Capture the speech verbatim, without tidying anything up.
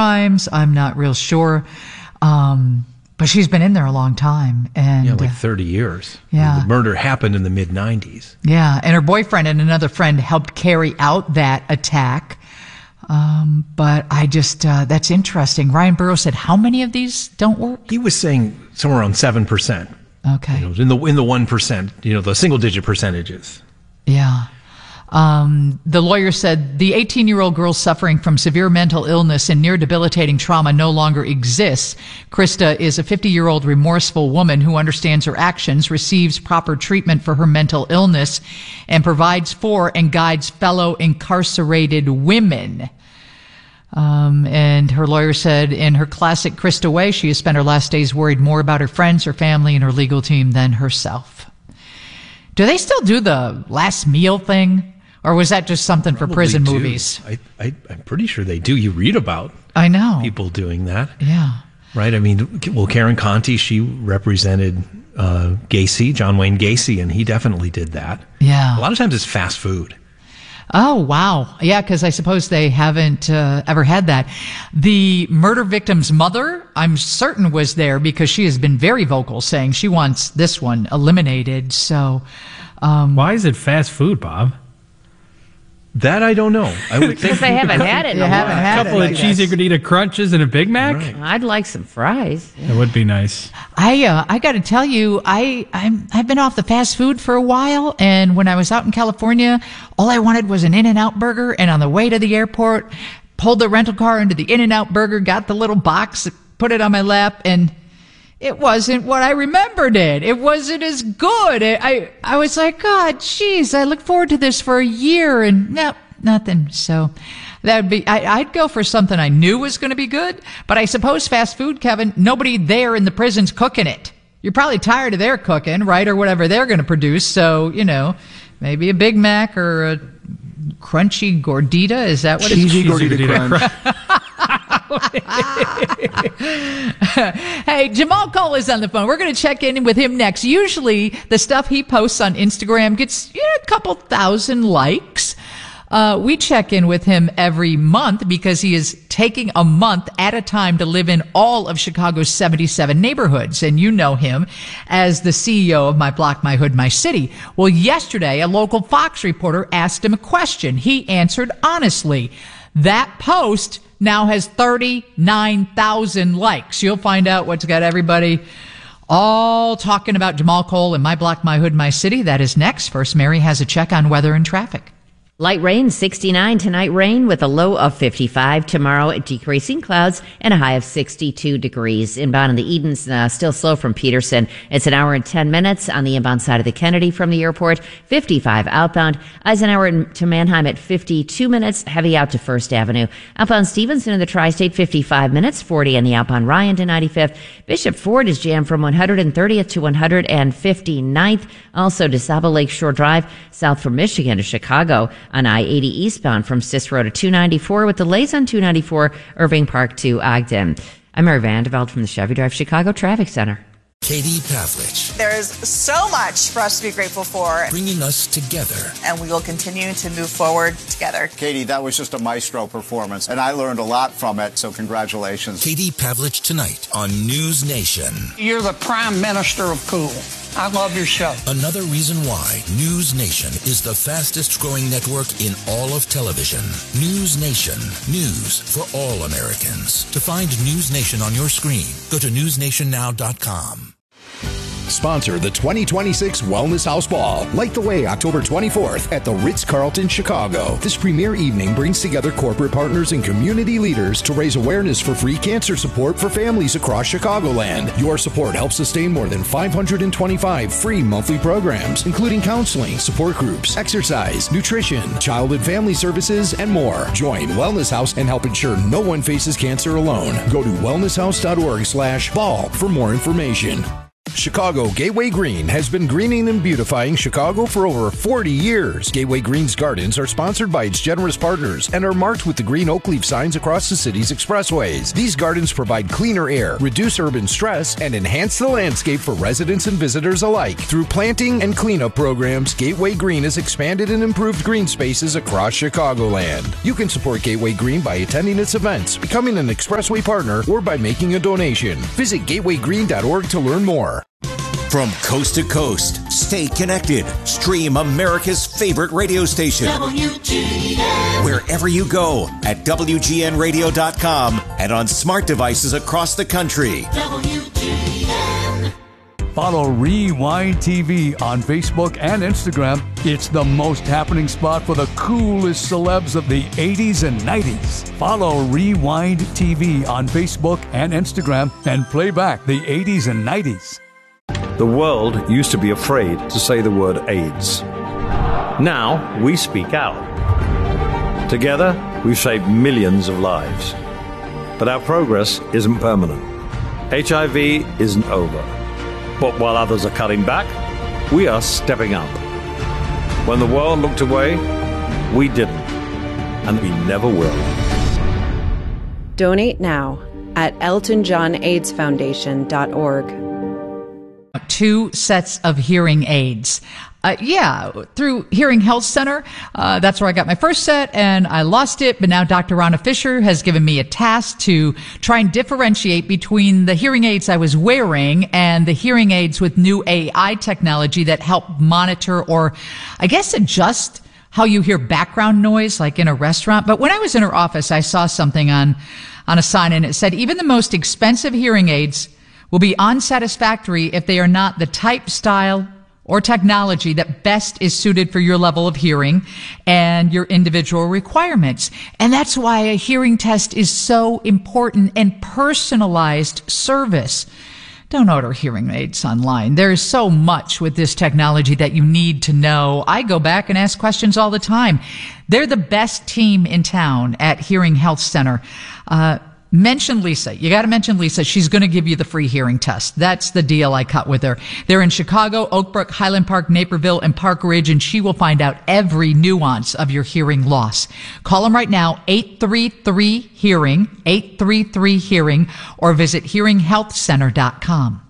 times. I'm not real sure. Um, but she's been in there a long time. And yeah, like thirty years. Yeah. I mean, the murder happened in the mid nineties. Yeah, and her boyfriend and another friend helped carry out that attack. Um, but I just, uh, that's interesting. Ryan Burrows said, how many of these don't work? He was saying somewhere around seven percent. Okay. You know, in the in the one percent, you know, the single digit percentages. Yeah. Um, the lawyer said the eighteen-year-old girl suffering from severe mental illness and near debilitating trauma no longer exists. Krista is a fifty-year-old remorseful woman who understands her actions, receives proper treatment for her mental illness, and provides for and guides fellow incarcerated women. Um, and her lawyer said in her classic Krista way, she has spent her last days worried more about her friends, her family, and her legal team than herself. Do they still do the last meal thing? Or was that just something Probably for prison do. movies? I, I, I'm pretty sure they do. You read about I know. people doing that. Yeah. Right? I mean, well, Karen Conti, she represented uh, Gacy, John Wayne Gacy, and he definitely did that. Yeah. A lot of times it's fast food. Oh, wow. Yeah, because I suppose they haven't uh, ever had that. The murder victim's mother, I'm certain, was there because she has been very vocal saying she wants this one eliminated. So, um, why is it fast food, Bob? That I don't know. I would think Because they haven't had it in a haven't while. had A couple it, of I cheesy guess. gordita crunches and a Big Mac? Right. I'd like some fries. That would be nice. I uh, I got to tell you, I I'm, I've been off the fast food for a while, and when I was out in California, all I wanted was an In-N-Out burger. And on the way to the airport, pulled the rental car into the In-N-Out burger, got the little box, put it on my lap, and it wasn't what I remembered it. It wasn't as good. I I, I was like, God, geez, I look forward to this for a year, and no, nothing. So. That would be, I, I'd go for something I knew was going to be good, but I suppose fast food, Kevin, nobody there in the prison's cooking it. You're probably tired of their cooking, right, or whatever they're going to produce. So, you know, maybe a Big Mac or a crunchy gordita. Is that what Cheesy it's called? gordita crunch. Hey, Jamal Cole is on the phone. We're going to check in with him next. Usually the stuff he posts on Instagram gets you know, a couple thousand likes. Uh, we check in with him every month because he is taking a month at a time to live in all of Chicago's seventy-seven neighborhoods. And you know him as the C E O of My Block, My Hood, My City. Well, yesterday, a local Fox reporter asked him a question. He answered honestly. That post now has thirty-nine thousand likes. You'll find out what's got everybody all talking about Jamal Cole and My Block, My Hood, My City. That is next. First, Mary has a check on weather and traffic. Light rain, sixty-nine. Tonight, rain with a low of fifty-five. Tomorrow, decreasing clouds and a high of sixty-two degrees. Inbound in the Edens, uh, still slow from Peterson. It's an hour and ten minutes on the inbound side of the Kennedy from the airport. fifty-five outbound. Eisenhower to Mannheim at fifty-two minutes. Heavy out to First Avenue. Outbound Stevenson in the Tri-State, fifty-five minutes. forty on the outbound Ryan to ninety-fifth. Bishop Ford is jammed from one hundred thirtieth to one hundred fifty-ninth. Also to Saba Lakeshore Drive, south from Michigan to Chicago. On I eighty eastbound from Cicero to two ninety-four with delays on two ninety-four Irving Park to Ogden. I'm Mary Vandeveld from the Chevy Drive Chicago Traffic Center. Katie Pavlich. There's so much for us to be grateful for. Bringing us together. And we will continue to move forward together. Katie, that was just a maestro performance, and I learned a lot from it, so congratulations. Katie Pavlich tonight on News Nation. You're the prime minister of cool. I love your show. Another reason why News Nation is the fastest growing network in all of television. News Nation. News for all Americans. To find News Nation on your screen, go to news nation now dot com. Sponsor the twenty twenty-six Wellness House Ball. Light the way October twenty-fourth at the Ritz-Carlton, Chicago. This premier evening brings together corporate partners and community leaders to raise awareness for free cancer support for families across Chicagoland. Your support helps sustain more than five hundred twenty-five free monthly programs, including counseling, support groups, exercise, nutrition, child and family services, and more. Join Wellness House and help ensure no one faces cancer alone. Go to wellness house dot org slash ball for more information. Chicago Gateway Green has been greening and beautifying Chicago for over forty years. Gateway Green's gardens are sponsored by its generous partners and are marked with the green oak leaf signs across the city's expressways. These gardens provide cleaner air, reduce urban stress, and enhance the landscape for residents and visitors alike. Through planting and cleanup programs, Gateway Green has expanded and improved green spaces across Chicagoland. You can support Gateway Green by attending its events, becoming an expressway partner, or by making a donation. Visit gateway green dot org to learn more. From coast to coast, stay connected. Stream America's favorite radio station. W G N. Wherever you go at W G N radio dot com and on smart devices across the country. W G N. Follow Rewind T V on Facebook and Instagram. It's the most happening spot for the coolest celebs of the eighties and nineties. Follow Rewind T V on Facebook and Instagram and play back the eighties and nineties. The world used to be afraid to say the word AIDS. Now we speak out. Together, we've saved millions of lives. But our progress isn't permanent. H I V isn't over. But while others are cutting back, we are stepping up. When the world looked away, we didn't. And we never will. Donate now at elton john aids foundation dot org. Two sets of hearing aids. Uh, yeah, through Hearing Health Center. Uh, that's where I got my first set, and I lost it. But now Doctor Ronna Fisher has given me a task to try and differentiate between the hearing aids I was wearing and the hearing aids with new A I technology that help monitor or, I guess, adjust how you hear background noise, like in a restaurant. But when I was in her office, I saw something on, on a sign, and it said, even the most expensive hearing aids will be unsatisfactory if they are not the type, style, or technology that best is suited for your level of hearing and your individual requirements. And that's why a hearing test is so important and personalized service. Don't order hearing aids online. There is so much with this technology that you need to know. I go back and ask questions all the time. They're the best team in town at Hearing Health Center. Uh, Mention Lisa. You got to mention Lisa. She's going to give you the free hearing test. That's the deal I cut with her. They're in Chicago, Oak Brook, Highland Park, Naperville, and Park Ridge, and she will find out every nuance of your hearing loss. Call them right now, eight three three hearing, eight three three hearing, or visit hearing health center dot com.